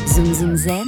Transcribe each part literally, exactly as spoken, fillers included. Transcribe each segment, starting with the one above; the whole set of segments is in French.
Zoom Zoom Zen,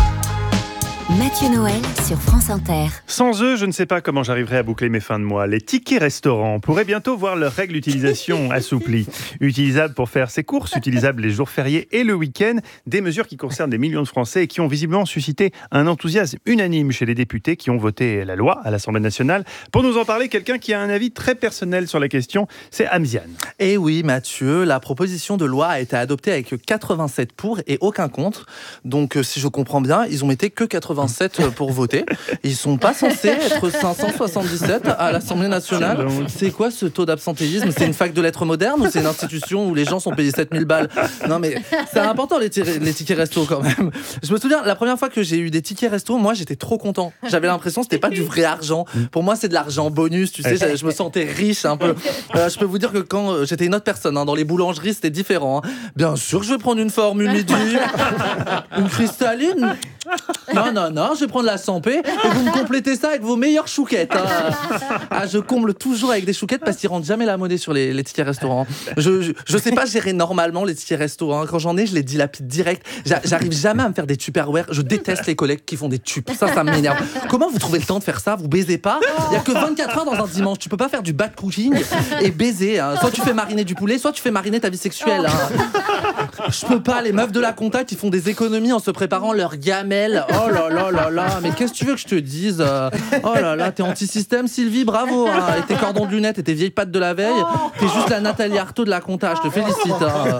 Mathieu Noël sur France Inter. Sans eux, je ne sais pas comment j'arriverai à boucler mes fins de mois. Les tickets restaurants pourraient bientôt voir leurs règles d'utilisation assouplies. Utilisables pour faire ses courses, utilisables les jours fériés et le week-end. Des mesures qui concernent des millions de Français et qui ont visiblement suscité un enthousiasme unanime chez les députés qui ont voté la loi à l'Assemblée nationale. Pour nous en parler, quelqu'un qui a un avis très personnel sur la question, c'est Amziane. Et oui, Mathieu, la proposition de loi a été adoptée avec quatre-vingt-sept pour et aucun contre. Donc, si je comprends bien, ils ont été que quatre-vingt-sept pour voter. Ils sont pas censés être cinq cent soixante-dix-sept à l'Assemblée nationale. C'est quoi ce taux d'absentéisme ? C'est une fac de lettres modernes ou c'est une institution où les gens sont payés sept mille balles ? Non mais c'est important les, tir- les tickets resto quand même. Je me souviens, la première fois que j'ai eu des tickets resto, moi j'étais trop content. J'avais l'impression que c'était pas du vrai argent. Pour moi c'est de l'argent bonus, tu sais, je me sentais riche un peu. Euh, je peux vous dire que quand j'étais une autre personne, hein, dans les boulangeries c'était différent. Hein. Bien sûr je vais prendre une formule midi, une cristalline. Non, non, non, je vais prendre la cent p et vous me complétez ça avec vos meilleures chouquettes. Hein. Ah, je comble toujours avec des chouquettes parce qu'ils rendent jamais la monnaie sur les, les tickets restaurants. Je, je, je sais pas gérer normalement les tickets resto. Hein. Quand j'en ai, je les dilapide direct. J'a, j'arrive jamais à me faire des tupperware. Je déteste les collègues qui font des tupes. Ça, ça m'énerve. Comment vous trouvez le temps de faire ça ? Vous baisez pas ? Il y a que vingt-quatre heures dans un dimanche. Tu peux pas faire du bad cooking et baiser. Hein. Soit tu fais mariner du poulet, soit tu fais mariner ta vie sexuelle. Hein. Je peux pas. Les meufs de la compta qui font des économies en se préparant leur gamelle. Oh là là là là, mais qu'est-ce que tu veux que je te dise ? Oh là là, t'es anti-système, Sylvie, bravo. Hein. Et tes cordons de lunettes et tes vieilles pattes de la veille, t'es juste la Nathalie Arthaud de la compta, je te félicite. Hein.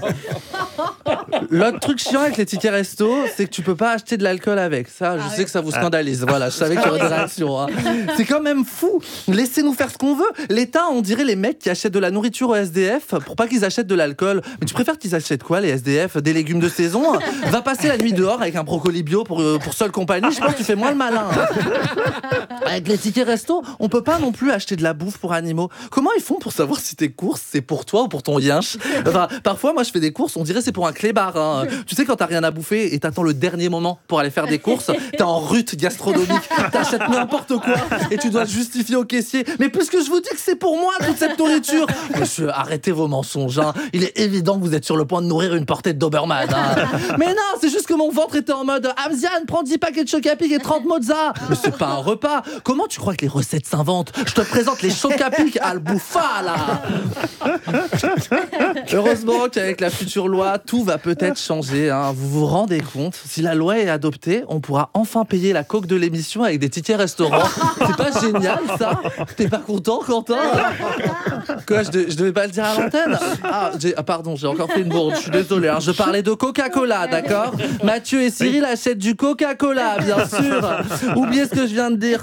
L'autre truc chiant avec les tickets resto, c'est que tu peux pas acheter de l'alcool avec. Ça, je ah sais ouais. que ça vous scandalise. Voilà, je savais qu'il y aurait des réactions. Hein. C'est quand même fou. Laissez-nous faire ce qu'on veut. L'État, on dirait les mecs qui achètent de la nourriture aux S D F pour pas qu'ils achètent de l'alcool. Mais tu préfères qu'ils achètent quoi, les S D F ? Des légumes de saison ? Va passer la nuit dehors avec un brocoli bio pour, pour seule compagnie. Je pense que tu fais moins le malin. Hein. Avec les tickets resto, on peut pas non plus acheter de la bouffe pour animaux. Comment ils font pour savoir si tes courses, c'est pour toi ou pour ton yinche ? Enfin, parfois, moi, je fais des courses, on dirait c'est pour un clébard. Hein. Tu sais, quand t'as rien à bouffer et t'attends le dernier moment pour aller faire des courses, t'es en rut gastronomique, t'achètes n'importe quoi et tu dois justifier au caissier. Mais puisque je vous dis que c'est pour moi toute cette nourriture, monsieur, arrêtez vos mensonges. Hein. Il est évident que vous êtes sur le point de nourrir une portée de Doberman. Hein. Mais non, c'est juste que mon ventre était en mode Amziane, prends dix paquets de Chocapic et trente mozza. Mais c'est pas un repas. Comment tu crois que les recettes s'inventent ? Je te présente les Chocapic à bouffa là. Heureusement qu'avec la future loi, tout va peut-être changer. Hein. Vous vous rendez compte ? Si la loi est adoptée, on pourra enfin payer la coque de l'émission avec des tickets restaurants. C'est pas génial ça ? T'es pas content, Quentin ? Quoi, je, de, je devais pas le dire à l'antenne ? Ah, j'ai, ah, pardon, j'ai encore fait une bourde. Je suis désolé. Hein. Je parlais de Coca-Cola, d'accord ? Mathieu et Cyril oui. achètent du Coca-Cola, bien sûr. Oubliez ce que je viens de dire.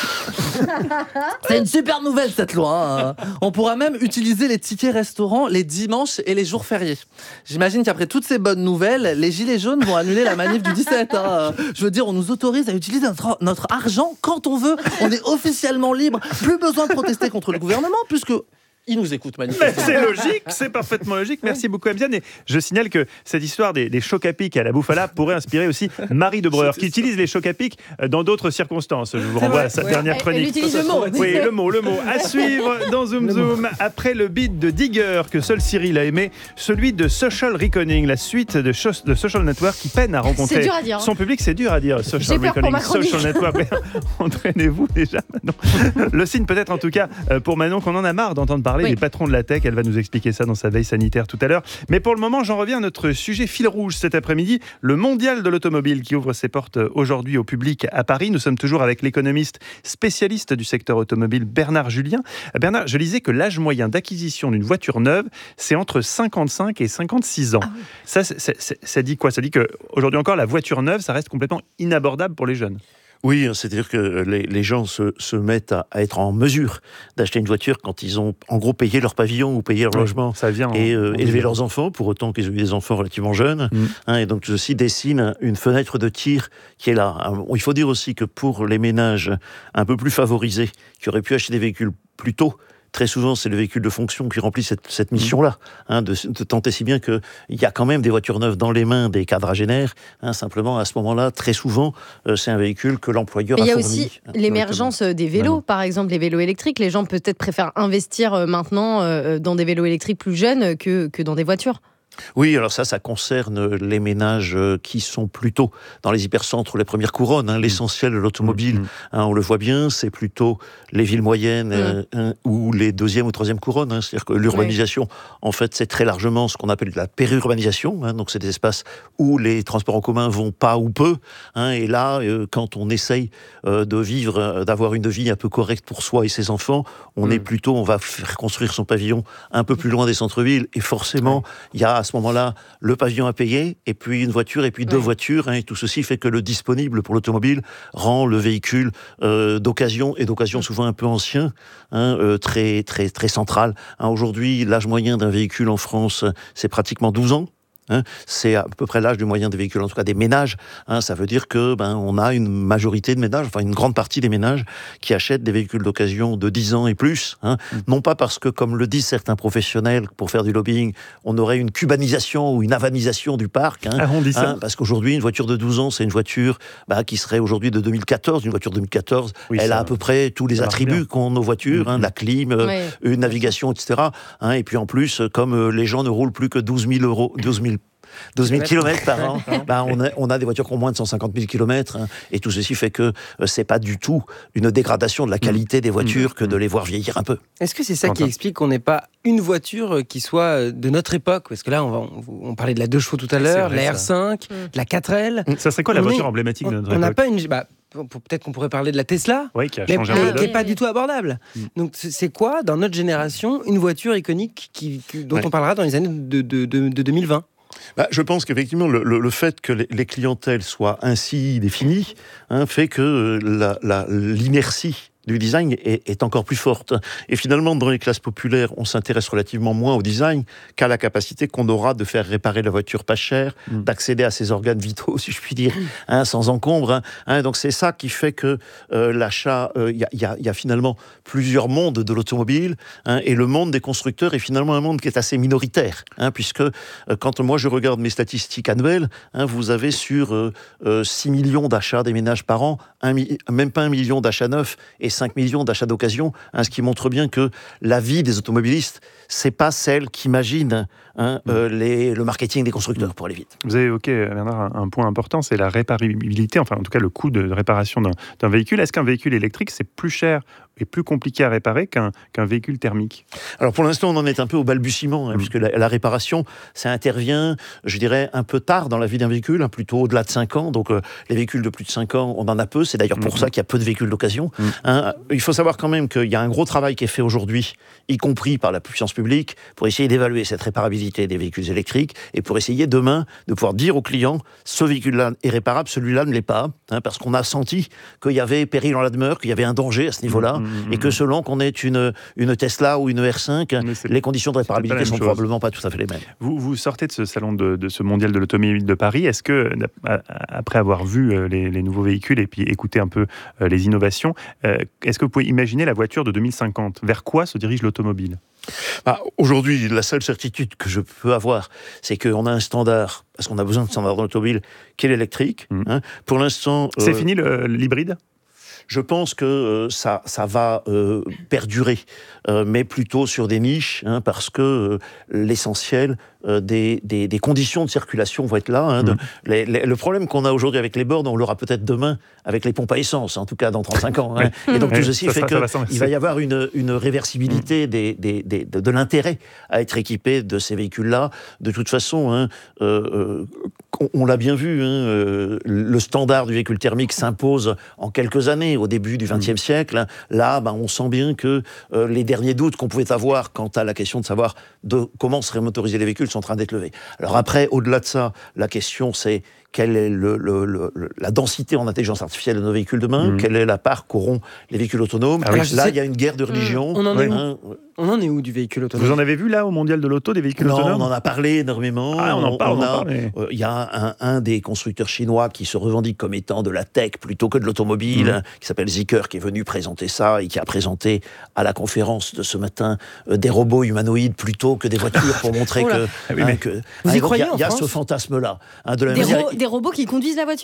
C'est une super nouvelle cette loi. Hein. On pourra même utiliser les tickets restaurants les dimanches et les jours fériés. J'imagine qu'après toutes ces bonnes nouvelles, les gilets jaunes vont annuler la manif du dix-sept. Hein. Je veux dire, on nous autorise à utiliser notre, notre argent quand on veut. On est officiellement libre. Plus besoin de protester contre le gouvernement puisque... il nous écoute manifestement. Mais c'est logique, c'est parfaitement logique. Merci beaucoup Amziane. Et je signale que cette histoire des, des Chocapic à la Bouffala pourrait inspirer aussi Marie de Breuer, qui utilise les Chocapic dans d'autres circonstances. Je vous renvoie à sa ouais. dernière chronique. Elle utilise le mot. Oui, le mot, le mot. À suivre dans Zoom Zoom. Après le beat de Digger que seul Cyril a aimé, celui de Social Reckoning, la suite de, Sh- de Social Network qui peine à rencontrer c'est dur à dire, hein. son public. C'est dur à dire. Social J'ai Reckoning, peur pour ma Social Network. Entraînez-vous déjà Manon. Le signe peut-être en tout cas pour Manon qu'on en a marre d'entendre parler oui. des patrons de la tech. Elle va nous expliquer ça dans sa veille sanitaire tout à l'heure. Mais pour le moment, j'en reviens à notre sujet fil rouge cet après-midi, le mondial de l'automobile qui ouvre ses portes aujourd'hui au public à Paris. Nous sommes toujours avec l'économiste spécialiste du secteur automobile Bernard Julien. Bernard, je lisais que l'âge moyen d'acquisition d'une voiture neuve, c'est entre cinquante-cinq et cinquante-six ans. Ah oui. Ça, c'est, c'est, ça dit quoi ? Ça dit qu'aujourd'hui encore, la voiture neuve, ça reste complètement inabordable pour les jeunes. Oui, c'est-à-dire que les, les gens se, se mettent à, à être en mesure d'acheter une voiture quand ils ont, en gros, payé leur pavillon ou payé leur oui, logement ça vient et euh, élevé vient. leurs enfants, pour autant qu'ils aient eu des enfants relativement jeunes. Mmh. Hein, et donc, ceci dessine une fenêtre de tir qui est là. Il faut dire aussi que pour les ménages un peu plus favorisés, qui auraient pu acheter des véhicules plus tôt, très souvent, c'est le véhicule de fonction qui remplit cette, cette mission-là, hein, de, de tenter si bien qu'il y a quand même des voitures neuves dans les mains des quadragénaires. Hein, simplement, à ce moment-là, très souvent, euh, c'est un véhicule que l'employeur Mais a fourni. Il y a aussi hein, l'émergence des vélos, ouais. par exemple, les vélos électriques. Les gens peut-être préfèrent investir maintenant euh, dans des vélos électriques plus jeunes que, que dans des voitures. Oui, alors ça, ça concerne les ménages qui sont plutôt dans les hypercentres ou les premières couronnes. Hein. L'essentiel de l'automobile, mmh. hein, on le voit bien, c'est plutôt les villes moyennes mmh. euh, hein, ou les deuxième ou troisième couronnes. Hein. C'est-à-dire que l'urbanisation, oui. en fait, c'est très largement ce qu'on appelle la périurbanisation. Hein. Donc, c'est des espaces où les transports en commun vont pas ou peu. Hein. Et là, euh, quand on essaye euh, de vivre, euh, d'avoir une vie un peu correcte pour soi et ses enfants, on mmh. est plutôt, on va faire construire son pavillon un peu plus loin des centres-villes. Et forcément, il oui. y a à ce moment-là le pavillon à payer, et puis une voiture, et puis deux oui. voitures. Hein, et tout ceci fait que le disponible pour l'automobile rend le véhicule euh, d'occasion, et d'occasion mmh. souvent un peu ancien, hein, euh, très, très, très central. Hein, aujourd'hui, l'âge moyen d'un véhicule en France, c'est pratiquement douze ans. Hein, c'est à peu près l'âge du moyen des véhicules, en tout cas des ménages. Hein, ça veut dire que ben on a une majorité de ménages, enfin une grande partie des ménages qui achètent des véhicules d'occasion de dix ans et plus. Hein, mmh. Non pas parce que, comme le disent certains professionnels pour faire du lobbying, on aurait une cubanisation ou une havanisation du parc. Hein, ah, on dit ça. Hein, parce qu'aujourd'hui, une voiture de douze ans, c'est une voiture bah, qui serait aujourd'hui de deux mille quatorze. Une voiture de deux mille quatorze, oui, elle ça, a à peu près tous les attributs bien. qu'ont nos voitures, mmh. hein, la clim, oui. une navigation, et cetera. Hein, et puis en plus, comme les gens ne roulent plus que douze mille euros, douze mille douze mille kilomètres par an, bah on, a, on a des voitures qui ont moins de cent cinquante mille kilomètres, hein, et tout ceci fait que euh, c'est pas du tout une dégradation de la qualité des voitures que de les voir vieillir un peu. Est-ce que c'est ça qui explique qu'on n'ait pas une voiture qui soit de notre époque? Parce que là, on, va, on, on parlait de la deux chevaux tout à l'heure, vrai, la R cinq, mmh. la quatre L. Ça serait quoi la on voiture est, emblématique de notre on, époque? On n'a pas une... Bah, peut-être qu'on pourrait parler de la Tesla, oui, qui a mais, changé mais qui n'est pas du tout abordable. Mmh. Donc c'est quoi, dans notre génération, une voiture iconique qui, qui, dont ouais. on parlera dans les années de, de, de, de deux mille vingt? Bah, je pense qu'effectivement, le, le, le fait que les, les clientèles soient ainsi définies hein, fait que la, la, l'inertie du design est, est encore plus forte. Et finalement, dans les classes populaires, on s'intéresse relativement moins au design qu'à la capacité qu'on aura de faire réparer la voiture pas chère, mmh. d'accéder à ses organes vitaux, si je puis dire, hein, sans encombre. Hein, hein, donc c'est ça qui fait que euh, l'achat, il euh, y, y, y a finalement plusieurs mondes de l'automobile, hein, et le monde des constructeurs est finalement un monde qui est assez minoritaire, hein, puisque euh, quand moi je regarde mes statistiques annuelles, hein, vous avez sur euh, euh, six millions d'achats des ménages par an, un, même pas un million d'achats neufs, et cinq millions d'achats d'occasion, hein, ce qui montre bien que la vie des automobilistes, c'est pas celle qu'imagine hein, mmh. euh, les, le marketing des constructeurs, pour aller vite. Vous avez évoqué, Bernard, un point important, c'est la réparabilité, enfin en tout cas le coût de réparation d'un, d'un véhicule. Est-ce qu'un véhicule électrique, c'est plus cher et plus compliqué à réparer qu'un, qu'un véhicule thermique? Alors pour l'instant, on en est un peu au balbutiement, hein, mmh. puisque la, la réparation, ça intervient, je dirais, un peu tard dans la vie d'un véhicule, hein, plutôt au-delà de cinq ans. Donc euh, les véhicules de plus de cinq ans, on en a peu. C'est d'ailleurs pour mmh. ça qu'il y a peu de véhicules d'occasion. Mmh. Hein. Il faut savoir quand même qu'il y a un gros travail qui est fait aujourd'hui, y compris par la puissance publique, pour essayer d'évaluer cette réparabilité des véhicules électriques et pour essayer demain de pouvoir dire aux clients, ce véhicule-là est réparable, celui-là ne l'est pas, hein, parce qu'on a senti qu'il y avait péril en la demeure, qu'il y avait un danger à ce niveau-là, mmh, mmh, et que selon qu'on ait une, une Tesla ou une R cinq, les conditions de réparabilité sont chose. probablement pas tout à fait les mêmes. Vous, vous sortez de ce salon de, de ce mondial de l'automobile de Paris. Est-ce que, après avoir vu les, les nouveaux véhicules et puis écouté un peu les innovations, euh, est-ce que vous pouvez imaginer la voiture de deux mille cinquante? Vers quoi se dirige l'automobile? Bah, aujourd'hui, la seule certitude que je peux avoir, c'est qu'on a un standard, parce qu'on a besoin de standard dans l'automobile, qui est l'électrique. Mmh. Hein. Pour l'instant... C'est euh, fini le, l'hybride? Je pense que euh, ça, ça va euh, perdurer, euh, mais plutôt sur des niches, hein, parce que euh, l'essentiel euh, des, des, des conditions de circulation vont être là. Hein, de, mmh. les, les, le problème qu'on a aujourd'hui avec les bornes, on l'aura peut-être demain avec les pompes à essence, en tout cas dans trente-cinq ans. Hein. Et donc tout ceci fait qu'il va y avoir une, une réversibilité mmh. des, des, des, de, de l'intérêt à être équipé de ces véhicules-là. De toute façon, hein, euh, on, on l'a bien vu, hein, euh, le standard du véhicule thermique s'impose en quelques années, au début du vingtième mmh. siècle. Là, ben, on sent bien que euh, les derniers doutes qu'on pouvait avoir quant à la question de savoir de comment seraient motorisés les véhicules sont en train d'être levés. Alors après, au-delà de ça, la question c'est quelle est le, le, le, la densité en intelligence artificielle de nos véhicules demain, mmh. quelle est la part qu'auront les véhicules autonomes. Ah oui. Là, il y a une guerre de religion. Mmh. On en oui. est où hein. On en est où du véhicule autonome? Vous en avez vu là au mondial de l'auto des véhicules non, autonomes? On en a parlé énormément. Ah, on en parle. Il euh, y a un, un des constructeurs chinois qui se revendique comme étant de la tech plutôt que de l'automobile, mmh. hein, qui s'appelle Zeekr, qui est venu présenter ça et qui a présenté à la conférence de ce matin euh, des robots humanoïdes plutôt que des voitures pour montrer que. Ah oui, mais hein, que vous hein, y croyez? Il y a, y a ce fantasme-là. Hein, de la des, manière... ro- des robots qui conduisent la voiture?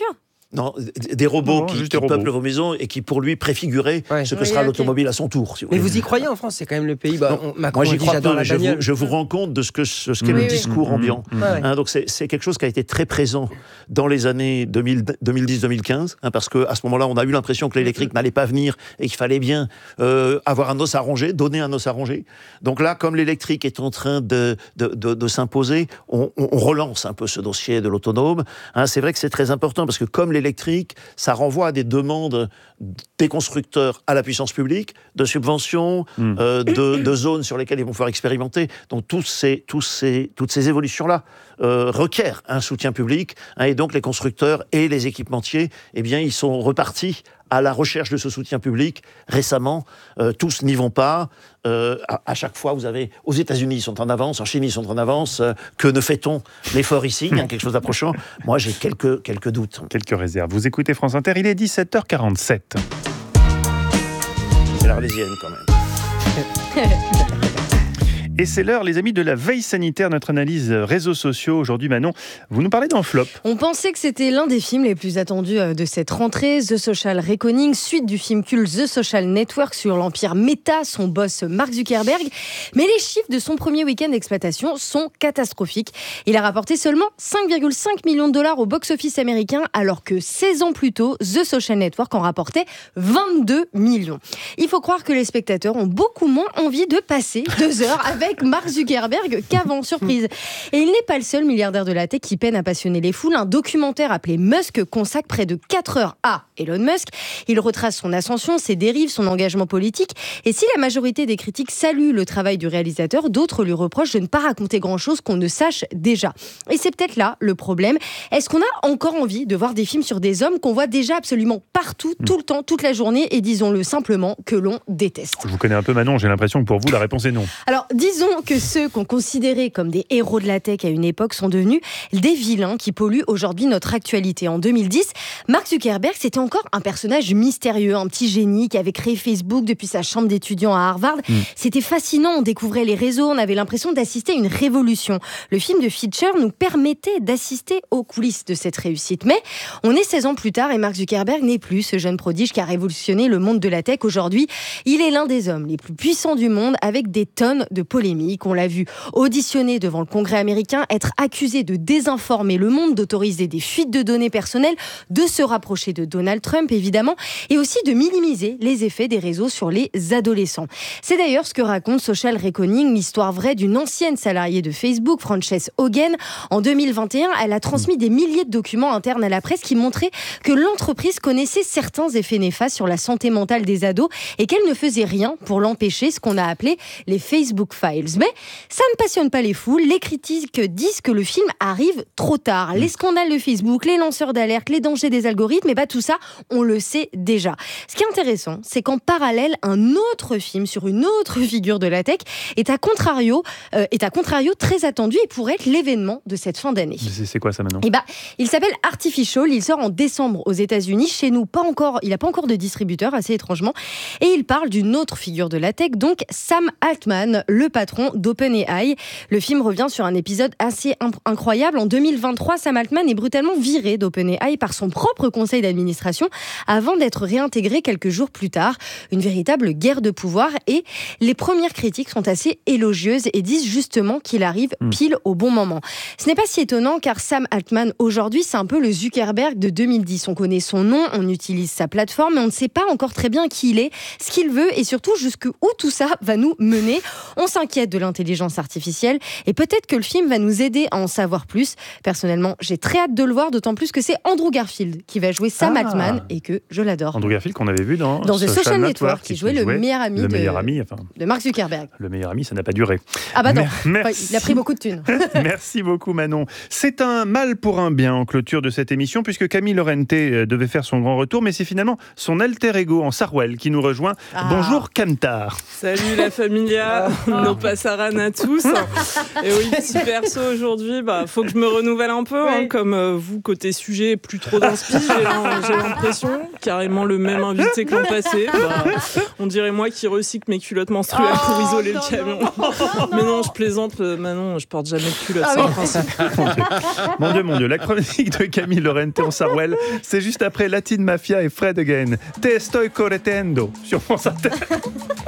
Non, des robots non, qui, juste qui des robots. peuplent vos maisons et qui, pour lui, préfiguraient Ouais. ce que Oui, sera ok. l'automobile à son tour. Si vous Mais voulez. vous y croyez en France, c'est quand même le pays. Bah, Non, on, Macron Moi, j'y dit, crois j'adore peu, la mais je vous, bagnole. je vous rends compte de ce que ce qu'est Mmh. le Oui, oui. discours Mmh. ambiant. Mmh. Ouais, ouais. Hein, donc c'est, c'est quelque chose qui a été très présent dans les années deux mille, deux mille dix deux mille quinze, hein, parce qu'à ce moment-là, on a eu l'impression que l'électrique n'allait pas venir et qu'il fallait bien euh, avoir un os à ronger, donner un os à ronger. Donc là, comme l'électrique est en train de, de, de, de s'imposer, on, on, on relance un peu ce dossier de l'autonome. Hein, c'est vrai que c'est très important, parce que comme l'électrique, ça renvoie à des demandes des constructeurs à la puissance publique, de subventions, Mmh. euh, de, de zones sur lesquelles ils vont pouvoir expérimenter. Donc tous ces, tous ces, toutes ces évolutions-là euh, requièrent un soutien public, hein, et donc les constructeurs et les équipementiers, eh bien, ils sont repartis à la recherche de ce soutien public récemment. Euh, tous n'y vont pas. Euh, à, à chaque fois, vous avez, aux États-Unis, ils sont en avance, en Chine, ils sont en avance. Euh, que ne fait-on l'effort ici, hein, quelque chose d'approchant. Moi, j'ai quelques, quelques doutes. Quelques réserves. Vous écoutez France Inter, il est dix-sept heures quarante-sept. C'est l'Arlésienne, quand même. Et c'est l'heure, les amis, de la veille sanitaire, notre analyse réseaux sociaux. Aujourd'hui, Manon, vous nous parlez d'Enveloppe. On pensait que c'était l'un des films les plus attendus de cette rentrée, The Social Reckoning, suite du film culte The Social Network sur l'empire Meta, son boss Mark Zuckerberg. Mais les chiffres de son premier week-end d'exploitation sont catastrophiques. Il a rapporté seulement cinq virgule cinq millions de dollars au box-office américain, alors que seize ans plus tôt, The Social Network en rapportait vingt-deux millions. Il faut croire que les spectateurs ont beaucoup moins envie de passer deux heures avec Mark Zuckerberg qu'avant, surprise. Et il n'est pas le seul milliardaire de la tech qui peine à passionner les foules. Un documentaire appelé Musk consacre près de quatre heures à Elon Musk. Il retrace son ascension, ses dérives, son engagement politique. Et si la majorité des critiques saluent le travail du réalisateur, d'autres lui reprochent de ne pas raconter grand-chose qu'on ne sache déjà. Et c'est peut-être là le problème. Est-ce qu'on a encore envie de voir des films sur des hommes qu'on voit déjà absolument partout, tout le temps, toute la journée, et disons-le simplement, que l'on déteste? Je vous connais un peu, Manon, j'ai l'impression que pour vous, la réponse est non. Alors, disons que ceux qu'on considérait comme des héros de la tech à une époque sont devenus des vilains qui polluent aujourd'hui notre actualité. En deux mille dix, Mark Zuckerberg, c'était encore un personnage mystérieux, un petit génie qui avait créé Facebook depuis sa chambre d'étudiant à Harvard. Mmh. C'était fascinant, on découvrait les réseaux, on avait l'impression d'assister à une révolution. Le film de Fincher nous permettait d'assister aux coulisses de cette réussite. Mais on est seize ans plus tard et Mark Zuckerberg n'est plus ce jeune prodige qui a révolutionné le monde de la tech. Aujourd'hui, il est l'un des hommes les plus puissants du monde avec des tonnes de polémiques. On l'a vu auditionner devant le Congrès américain, être accusé de désinformer le monde, d'autoriser des fuites de données personnelles, de se rapprocher de Donald Trump évidemment, et aussi de minimiser les effets des réseaux sur les adolescents. C'est d'ailleurs ce que raconte Social Reckoning, l'histoire vraie d'une ancienne salariée de Facebook, Frances Haugen. En deux mille vingt et un, elle a transmis des milliers de documents internes à la presse qui montraient que l'entreprise connaissait certains effets néfastes sur la santé mentale des ados et qu'elle ne faisait rien pour l'empêcher, ce qu'on a appelé les Facebook Files. Mais ça ne passionne pas les foules. Les critiques disent que le film arrive trop tard. Les scandales de Facebook, les lanceurs d'alerte, les dangers des algorithmes, et bah tout ça, on le sait déjà. Ce qui est intéressant, c'est qu'en parallèle, un autre film sur une autre figure de la tech est à contrario, euh, est à contrario très attendu et pourrait être l'événement de cette fin d'année. C'est, c'est quoi ça, Manon? Et bah, il s'appelle Artificial. Il sort en décembre aux États-Unis. Chez nous, pas encore. Il n'a pas encore de distributeur, assez étrangement. Et il parle d'une autre figure de la tech, donc Sam Altman, le patron d'OpenAI. Le film revient sur un épisode assez imp- incroyable. En deux mille vingt-trois, Sam Altman est brutalement viré d'OpenAI par son propre conseil d'administration avant d'être réintégré quelques jours plus tard. Une véritable guerre de pouvoir et les premières critiques sont assez élogieuses et disent justement qu'il arrive pile au bon moment. Ce n'est pas si étonnant car Sam Altman aujourd'hui c'est un peu le Zuckerberg de deux mille dix. On connaît son nom, on utilise sa plateforme mais on ne sait pas encore très bien qui il est, ce qu'il veut et surtout jusqu'où tout ça va nous mener. On s'inquiète de l'intelligence artificielle et peut-être que le film va nous aider à en savoir plus. Personnellement, j'ai très hâte de le voir, d'autant plus que c'est Andrew Garfield qui va jouer Sam Ah. Altman et que je l'adore. Andrew Garfield qu'on avait vu dans, Dans The Social Network, qui qui jouait le meilleur ami le de- meilleur ami, enfin, De Mark Zuckerberg. le meilleur ami, ça n'a pas duré. Ah bah non, Mer- Enfin, il a pris beaucoup de thunes. Merci beaucoup Manon. C'est un mal pour un bien en clôture de cette émission puisque Camille Lorente euh, devait faire son grand retour mais c'est finalement son alter ego en Sarwell qui nous rejoint. Ah. Bonjour Camtar. Salut la familia. Non, passe à Rennes à tous. Et oui, petit perso aujourd'hui, bah, faut que je me renouvelle un peu. Hein, comme euh, vous, côté sujet, plus trop d'inspi, j'ai, j'ai l'impression. Carrément le même invité que l'an passé. Bah, on dirait moi qui recycle mes culottes menstruelles oh, pour isoler non, le camion. Non. Mais non, je plaisante. Manon, je porte jamais de culottes. Ah, c'est mon, Dieu. mon Dieu, mon Dieu. La chronique de Camille Lorraine Théon Sarwell, c'est juste après Latin Mafia et Fred Again. Te estoy corretendo sur France Inter.